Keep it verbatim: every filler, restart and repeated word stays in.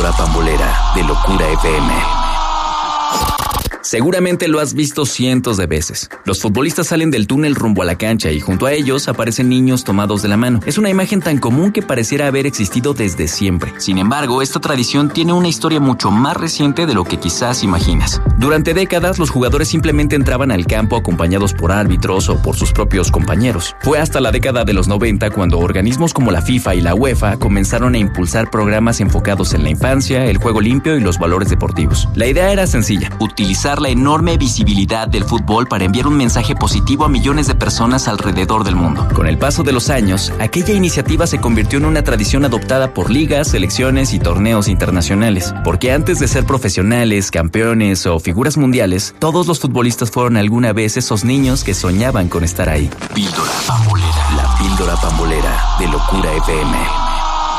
Píldora Pambolera de Locura F M. Seguramente lo has visto cientos de veces. Los futbolistas salen del túnel rumbo a la cancha y junto a ellos aparecen niños tomados de la mano. Es una imagen tan común que pareciera haber existido desde siempre. Sin embargo, esta tradición tiene una historia mucho más reciente de lo que quizás imaginas. Durante décadas, los jugadores simplemente entraban al campo acompañados por árbitros o por sus propios compañeros. Fue hasta la década de los noventa cuando organismos como la FIFA y la UEFA comenzaron a impulsar programas enfocados en la infancia, el juego limpio y los valores deportivos. La idea era sencilla: utilizar la enorme visibilidad del fútbol para enviar un mensaje positivo a millones de personas alrededor del mundo. Con el paso de los años, aquella iniciativa se convirtió en una tradición adoptada por ligas, selecciones y torneos internacionales. Porque antes de ser profesionales, campeones o figuras mundiales, todos los futbolistas fueron alguna vez esos niños que soñaban con estar ahí. Píldora Pambolera. La Píldora Pambolera de Locura F M.